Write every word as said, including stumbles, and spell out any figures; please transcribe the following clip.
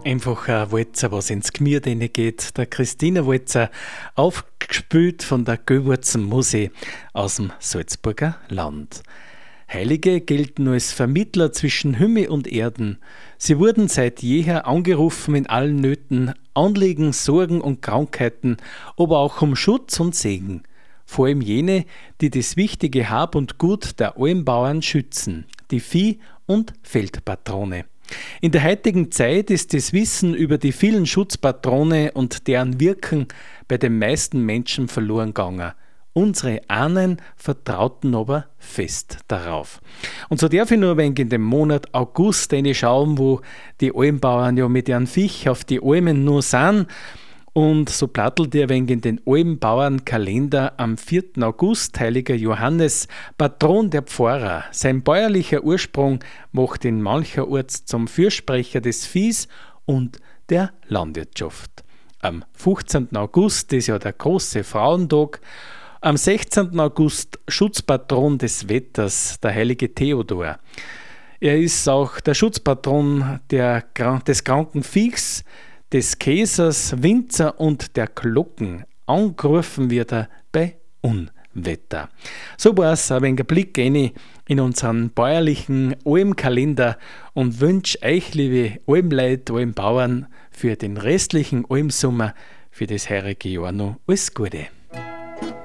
Einfach ein Walzer, was ins Gemüt geht. Der Christina Walzer, aufgespielt von der Göwurzen Musi aus dem Salzburger Land. Heilige gelten als Vermittler zwischen Himmel und Erden. Sie wurden seit jeher angerufen in allen Nöten, Anliegen, Sorgen und Krankheiten, aber auch um Schutz und Segen. Vor allem jene, die das wichtige Hab und Gut der Almbauern schützen, die Vieh- und Feldpatrone. In der heutigen Zeit ist das Wissen über die vielen Schutzpatrone und deren Wirken bei den meisten Menschen verloren gegangen. Unsere Ahnen vertrauten aber fest darauf. Und so darf ich nur ein wenig in den Monat August schauen, wo die Almbauern ja mit ihren Viech auf die Almen nur sind. Und so plattelt ihr ein wenig in den Almbauernkalender am vierten August, heiliger Johannes, Patron der Pfarrer. Sein bäuerlicher Ursprung macht ihn mancherorts zum Fürsprecher des Viehs und der Landwirtschaft. Am fünfzehnten August ist ja der große Frauentag. Am sechzehnten August Schutzpatron des Wetters, der heilige Theodor. Er ist auch der Schutzpatron der, des kranken Viehs, des Käsers, Winzer und der Glocken. Angerufen wird er bei Unwetter. So war es ein wenig ein Blick in unseren bäuerlichen Almkalender und wünsche euch, liebe Almleute, Almbauern, für den restlichen Almsommer, für das heurige Jahr noch alles Gute.